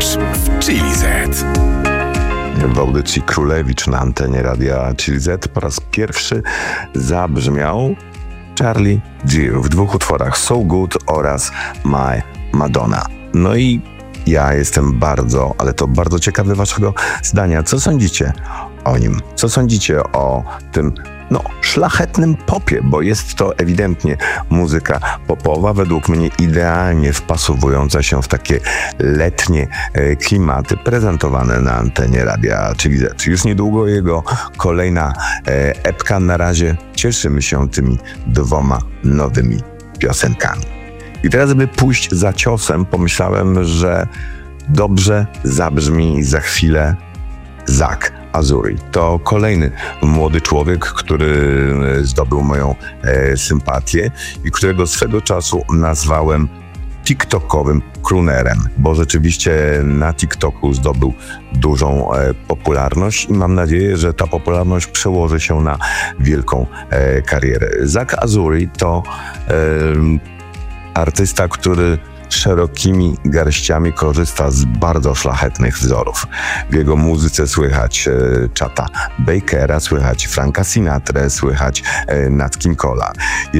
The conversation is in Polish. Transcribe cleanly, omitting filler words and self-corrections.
Królewicz w Chili Z. W audycji Królewicz na antenie radia Chili Z po raz pierwszy zabrzmiał Charlie Gill w dwóch utworach So Good oraz My Madonna. No i ja jestem bardzo, ale to bardzo ciekawy waszego zdania. Co sądzicie o nim? Co sądzicie o tym szlachetnym popie, bo jest to ewidentnie muzyka popowa, według mnie idealnie wpasowująca się w takie letnie klimaty prezentowane na antenie radia Chili Z. Już niedługo jego kolejna epka. Na razie cieszymy się tymi dwoma nowymi piosenkami. I teraz, by pójść za ciosem, pomyślałem, że dobrze zabrzmi za chwilę Zach Azuri. To kolejny młody człowiek, który zdobył moją sympatię i którego swego czasu nazwałem TikTokowym croonerem, bo rzeczywiście na TikToku zdobył dużą popularność i mam nadzieję, że ta popularność przełoży się na wielką karierę. Zach Azuri to artysta, który szerokimi garściami korzysta z bardzo szlachetnych wzorów. W jego muzyce słychać Chata Bakera, słychać Franka Sinatrę, słychać Nat King Cole'a.